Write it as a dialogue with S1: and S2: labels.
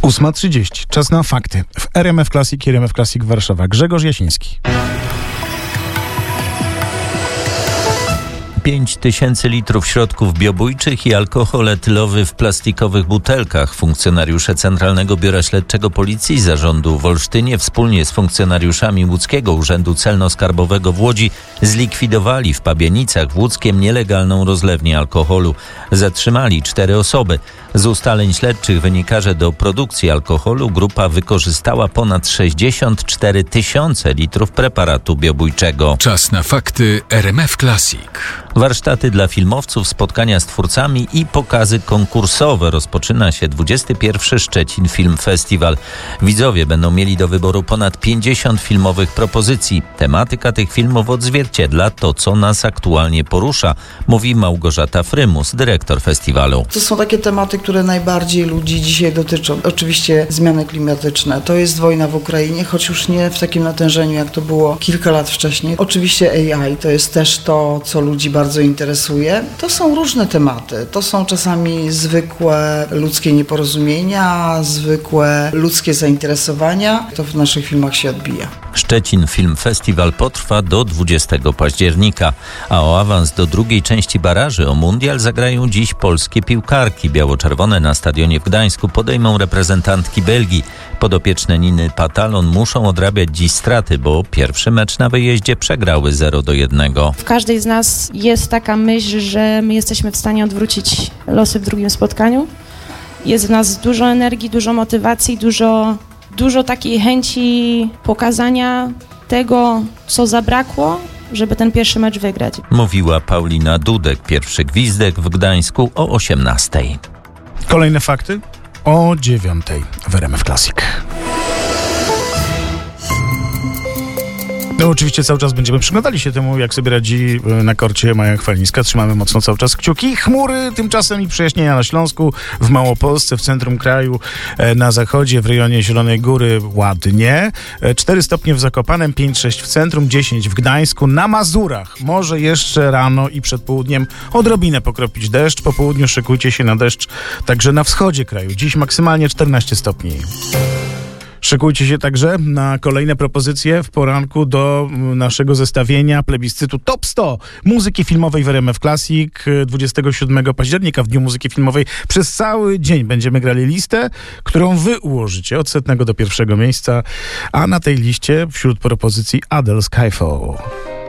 S1: 8:30. Czas na fakty. W RMF Classic i RMF Classic Warszawa. Grzegorz Jasiński.
S2: 5000 litrów środków biobójczych i alkohol etylowy w plastikowych butelkach. Funkcjonariusze Centralnego Biura Śledczego Policji Zarządu w Olsztynie wspólnie z funkcjonariuszami Łódzkiego Urzędu Celno-Skarbowego w Łodzi zlikwidowali w Pabienicach w Łódzkiem nielegalną rozlewnię alkoholu. Zatrzymali 4 osoby. Z ustaleń śledczych wynika, że do produkcji alkoholu grupa wykorzystała ponad 64 000 litrów preparatu biobójczego.
S3: Czas na fakty RMF Classic.
S2: Warsztaty dla filmowców, spotkania z twórcami i pokazy konkursowe. Rozpoczyna się 21. Szczecin Film Festival. Widzowie będą mieli do wyboru ponad 50 filmowych propozycji. Tematyka tych filmów odzwierciedla to, co nas aktualnie porusza, mówi Małgorzata Frymus, dyrektor festiwalu.
S4: To są takie tematy, które najbardziej ludzi dzisiaj dotyczą. Oczywiście zmiany klimatyczne. To jest wojna w Ukrainie, choć już nie w takim natężeniu, jak to było kilka lat wcześniej. Oczywiście AI to jest też to, co ludzi bardzo interesuje. To są różne tematy. To są czasami zwykłe ludzkie nieporozumienia, zwykłe ludzkie zainteresowania. To w naszych filmach się odbija.
S2: Szczecin Film Festival potrwa do 20 października, a o awans do drugiej części baraży o mundial zagrają dziś polskie piłkarki. Biało-czerwone na stadionie w Gdańsku podejmą reprezentantki Belgii. Podopieczne Niny Patalon muszą odrabiać dziś straty, bo pierwszy mecz na wyjeździe przegrały 0-1.
S5: W każdej z nas jest taka myśl, że my jesteśmy w stanie odwrócić losy w drugim spotkaniu. Jest w nas dużo energii, dużo motywacji, dużo takiej chęci pokazania tego, co zabrakło, żeby ten pierwszy mecz wygrać.
S2: Mówiła Paulina Dudek. Pierwszy gwizdek w Gdańsku o 18:00.
S1: Kolejne fakty o 9:00 w RMF Classic. No oczywiście cały czas będziemy przyglądali się temu, jak sobie radzi na korcie Maja Chwalińska. Trzymamy mocno cały czas kciuki. Chmury tymczasem i przejaśnienia na Śląsku, w Małopolsce, w centrum kraju, na zachodzie, w rejonie Zielonej Góry ładnie. 4 stopnie w Zakopanem, 5-6 w centrum, 10 w Gdańsku. Na Mazurach może jeszcze rano i przed południem odrobinę pokropić deszcz. Po południu szykujcie się na deszcz także na wschodzie kraju. Dziś maksymalnie 14 stopni. Szykujcie się także na kolejne propozycje w poranku do naszego zestawienia plebiscytu Top 100 muzyki filmowej w RMF Classic 27 października w Dniu Muzyki Filmowej. Przez cały dzień będziemy grali listę, którą wy ułożycie od 100 do 1. miejsca, a na tej liście wśród propozycji Adele Skyfall.